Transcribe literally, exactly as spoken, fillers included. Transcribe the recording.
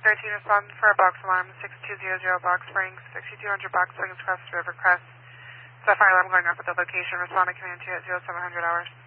thirteen, respond for a box alarm, six two zero zero Box Springs, sixty-two hundred Box Springs, Crest River Crest. It's a fire alarm going off at the location. Respond to command two at zero seven hundred hours.